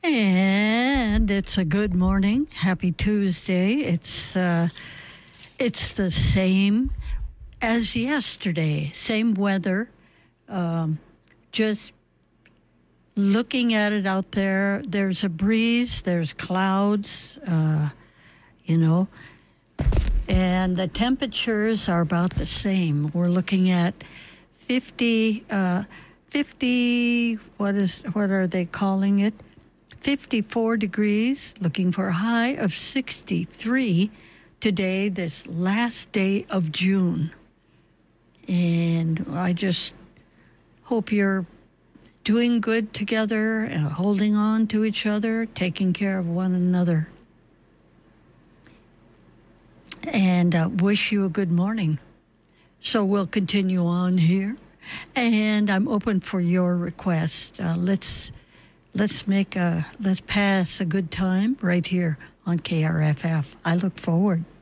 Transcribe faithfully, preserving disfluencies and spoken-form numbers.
And it's a good morning. Happy Tuesday. It's uh, it's the same as yesterday. Same weather. Um, just looking at it out there. There's a breeze. There's clouds. Uh, you know, and the temperatures are about the same. We're looking at fifty. Uh, fifty. What is? What are they calling it? fifty-four degrees, looking for a high of sixty-three today, this last day of June. And I just hope you're doing good together, and holding on to each other, taking care of one another. And uh, wish you a good morning. So we'll continue on here. And I'm open for your request. Uh, let's... Let's make a, let's pass a good time right here on K R F F. I look forward.